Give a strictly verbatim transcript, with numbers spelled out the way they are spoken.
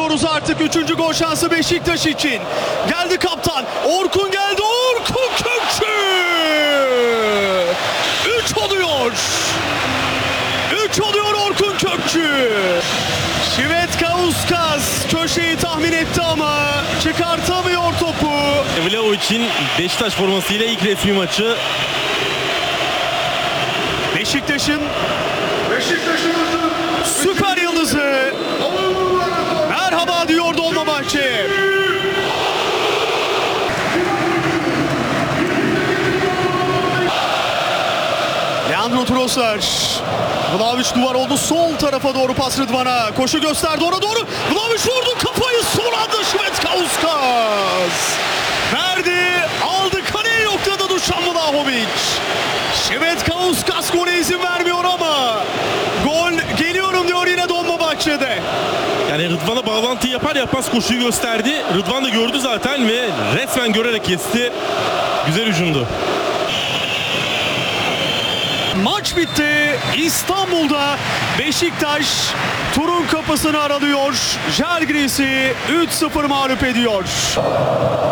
diyoruz artık. Üçüncü gol şansı Beşiktaş için. Geldi kaptan. Orkun geldi. Orkun Kökçü. Üç oluyor. Üç oluyor Orkun Kökçü. Şivetkauskas köşeyi tahmin etti ama çıkartamıyor topu. Vlahovic'in Beşiktaş formasıyla ilk resmi maçı. Beşiktaş'ın süper yıldızı merhaba diyor Dolmabahçe. Leandro Trossard. Vlahovic duvar oldu. Sol tarafa doğru pas Rıdvan'a. Koşu gösterdi ona doğru. Vlahovic vurdu kafayı. Son anda Şivetkauskas. Verdi. Aldı. Kaleye yokladı Dušan Vlahovic. Şivetkauskas gole izin vermiyor ama gol geliyorum diyor yine Dolmabahçe'de. Yani Rıdvan'a bağlantı yapar yapmaz koşuyu gösterdi. Rıdvan da gördü zaten ve resmen görerek kesti. Güzel hücumdu. Maç bitti. İstanbul'da Beşiktaş turun kapısını aralıyor. Žalgiris'i üç sıfır mağlup ediyor.